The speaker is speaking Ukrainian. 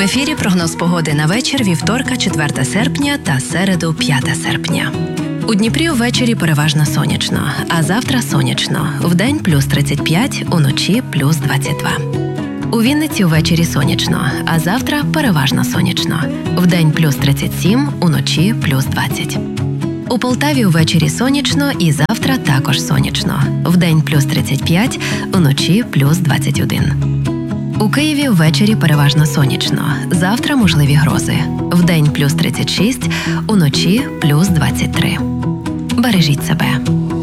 ефірі прогноз погоди на вечір вівторка 4 серпня та середу 5 серпня. У Дніпрі увечері переважно сонячно, а завтра сонячно. Вдень плюс 35, уночі плюс 22. У Вінниці увечері сонячно, а завтра переважно сонячно. Вдень плюс 37, уночі плюс 20. У Полтаві увечері сонячно і завтра також сонячно. Вдень плюс 35, уночі плюс 21. У Києві ввечері переважно сонячно. Завтра можливі грози. Вдень плюс 36, уночі плюс 23. Бережіть себе.